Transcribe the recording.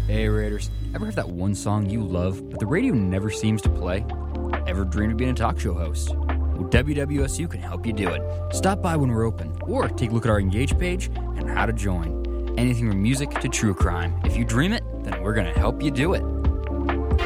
Hey Raiders, ever heard that one song you love, but the radio never seems to play? Ever dreamed of being a talk show host? Well, WWSU can help you do it. Stop by when we're open, or take a look at our Engage page and how to join. Anything from music to true crime. If you dream it, then we're going to help you do it.